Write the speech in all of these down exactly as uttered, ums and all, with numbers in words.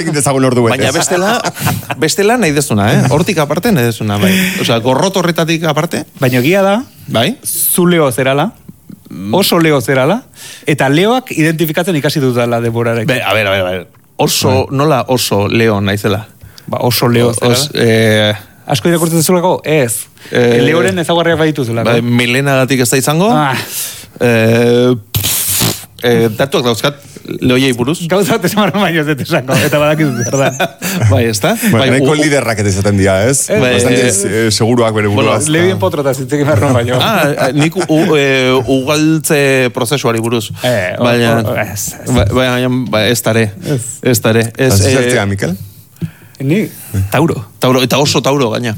dezagun ordu betez. Baina bestela, bestela nahi dezuna, eh? Hortik aparte nahi dezuna, bai. Osea, gorrot horretatik aparte. Baina egia da, bai? Zu leo zerala, oso leo zerala, eta leoak identifikatzen ikasi dutala denborarek. Be, a ber, a ber, a ber. Oso, nola oso leo naizela? Ba, oso leo zerala. Os, eh, Asko irakurtzen zulako, ez. Eh, Leoren ezaguarriak baditu zulako. Bai, milenagatik ez da izango. Ah. Eh, eh, datuak dauzkat, leoiei buruz. Gauza bat esan baino ez dut esango, eta badakizut zer da. Bai, ez da? Bai, nahiko liderrak eta izaten dira, ez? Bai, Bastante eh, eh, seguruak bere buruaz. Bueno, Levien potrota zitzekin barron baino. Ah, nik u, e, ugaltze prozesuari buruz. Eh, o, baina, o, ez, ez. ba, baina, ba, ez tare. Ez tare. Ez, Ez eh, zertzea, Mikel? Ni, Tauro. Tauro, eta oso tauro gaina.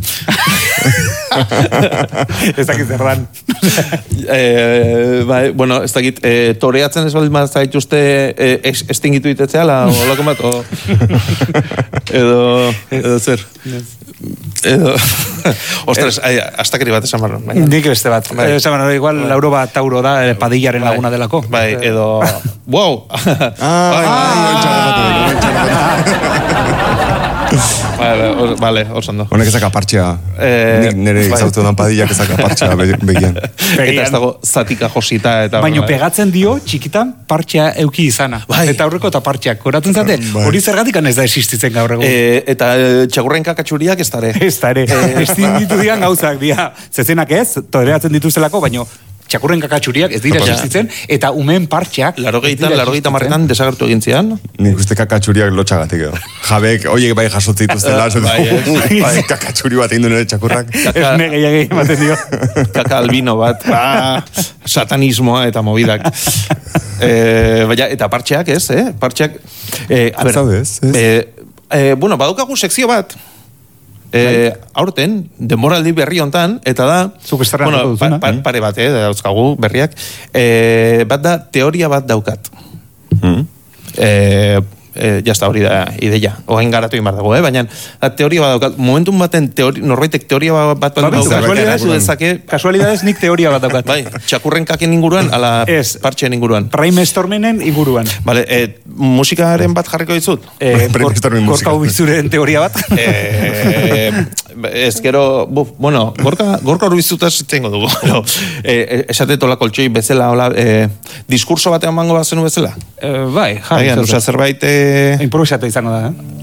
Ez dakit zerran. eh, bai, bueno, ez dakit, eh, toreatzen ez baldin bat zaituzte eh, ex, estingitu itetzea, la, o lako bat, o... edo, edo zer. Edo... Ostras, astakeri bat esan barron. Nik beste bat. Bai. Esan barron, igual lauro bat Tauro da, eh, padillaren laguna delako. Bai, edo... Wow! Vale, vale, oso ondo. Honek ezak apartxea. Eh, Nik nire bai. izautu dan padillak ezak apartxea begian. Eta ez dago zatika josita eta... Baina pegatzen dio txikitan partxea euki izana. Bai. Eta aurreko eta partxeak. Koratzen zate, Bai. hori zergatik ez da existitzen gaur egun. Eh, eta eh, txagurren kakatxuriak ez dare. Ez da ere, estin ditu dian gauzak dira. Zezenak ez, toreatzen dituzelako, baino txakurren kakatxuriak ez dira Ja. existitzen, eta umen partxeak... Larogeita, larogeita marretan desagertu egin zian. Nik uste kakatxuriak lotxagatik edo. Jabek, oiek bai jasotze dituztela. Bai, ez. Bai, kakatxuri bat egin du nire txakurrak. Ez nege jagei ematen dio. Kaka albino bat, ba, satanismoa eta mobidak. Eh, baina, eta partxeak ez, eh? Partxeak... Eh, a ber, Zaudez, ez? eh, eh, bueno, badaukagu sekzio bat, eh, aurten, denboraldi berri hontan, eta da... Zuk estarra bueno, hartuko duzuna. pa, pa, pare bat, eh, dauzkagu berriak. Eh, bat da, teoria bat daukat. Mm. Eh, eh, jazta hori da ideia. Oain garatu imar dago, eh? Baina da, teoria bat daukat. Momentum baten teori, norbaitek teoria bat bat bat Babetu, daukat. kasualidadez, Zu dezake, Kasualidadez nik teoria bat daukat. bai, txakurren kaken inguruan, ala Ez. partxeen inguruan. Brainstormenen inguruan. Vale, eh, musikaren bat jarriko dizut? Eh, Brainstorming musika. Gorka Ubizuren teoria bat. eh, ez gero, buf, bueno, gorka, gorka urbizutaz itzengo dugu. Pero, eh, esate tola koltsoi bezala, hola, eh, diskurso batean mango bat zenu bezala? Eh, bai, jarri. Agian, osea, zerbait... Eh, Improvisatu izango da, eh?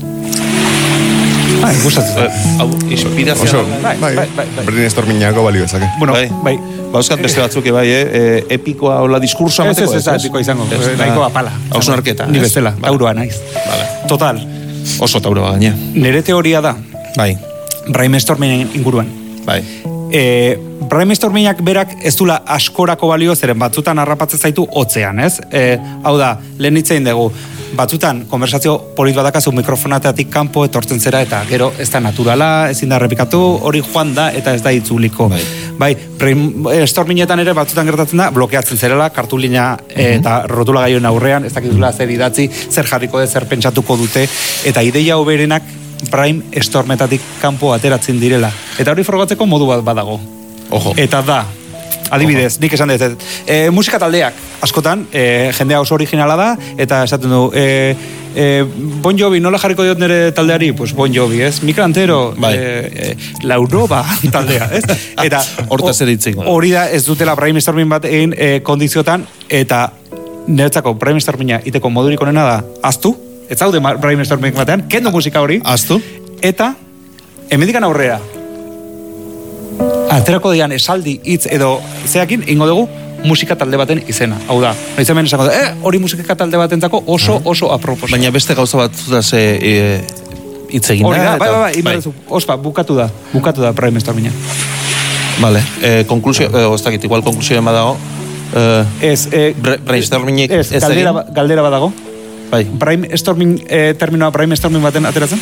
Ah, improvisatu. eh, hau, inspirazioa. Oso, Bai, bai, bai, bai, bai. brainstormingako balio ezake. Bueno, bai. bai. Bauzkat beste batzuk bai, eh? eh epikoa, hola, diskursoa Ez, ez, mateko, ez, epikoa izango. Nahiko apala. Hausnarketa. Ni ez? bezala, Vale. tauroa naiz. Vale. Total, Oso tauroa gaina. nire teoria da, Bai, brainstormingen inguruan. bai. E, brainstormingak berak ez dula askorako balio, zeren batzutan harrapatzen zaitu hotzean, ez? E, hau da, lehen hitzein dugu, batzutan konversazio polit badakazu mikrofonateatik kanpo etortzen zera eta gero ez da naturala, ezin da errepikatu, hori joan da eta ez da itzuliko. Bai. Bai, brainstormingetan ere batzutan gertatzen da, blokeatzen zerela, kartulina e, eta rotula gaioen aurrean, ez dakizula zer idatzi, zer jarriko de, zer pentsatuko dute, eta ideia hoberenak brainstormetatik kanpo ateratzen direla. Eta hori frogatzeko modu bat badago. Ojo. Eta da, adibidez, nik esan dut, e, musika taldeak, askotan, e, jendea oso originala da, eta esaten du, e, e, Bon Jovi, nola jarriko diot nire taldeari? Pues Bon Jovi, ez? Mikel Antero, Bai. e, e, Lauroba taldea, ez? Eta Hortaz ere hitz egingo da. hori da ez dutela brainstorming bat egin e, kondiziotan, eta niretzako brainstorminga iteko modurik onena da, aztu, ez zaude ma- brainstorming batean, kendu musika hori, Aztu? eta hemendikan aurrera aterako dian esaldi hitz edo zeakin ingo dugu musika talde baten izena. Hau da, noiz hemen esango da, eh, hori musika talde batentzako oso oso aproposa. Baina beste gauza bat zutaz eh, hitz egin hori da, eta- bai, bai, bai, inberdezu, ospa, bukatu da, bukatu da brainstorminga. Vale, eh, konklusio, eh, ez dakit, igual konklusioen badago. Eh, Ez, eh, Bra- brainstormingik ez, ez galdera, egin? ba- galdera badago. bai. Brainstorming, eh, terminoa brainstorming baten ateratzen?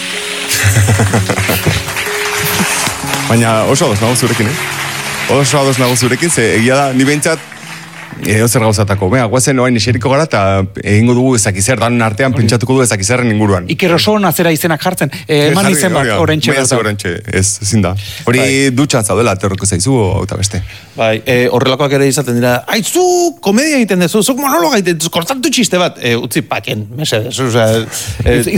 Baina oso ados nago zurekin, eh? Oso ados nago zurekin, ze egia da, ni behintzat, edo zer gauzatako. Bea, guazen oain eseriko gara, eta egingo dugu ezakizer, danen artean pentsatuko du ezakizerren inguruan. Iker oso nazera izenak jartzen. Eh, eman Jarri, izen bat, hori da. orentxe Baina bat. ze orentxe, ez, ezin da. Hori dutxan zaudela, aterroko zaizu, eta beste. Bai, eh, horrelakoak ere izaten dira, aizu, komedia egiten dezu, zuk monologa egiten dezu, kortatu txiste bat, eh, utzi paken, mesedez, osea... Eh,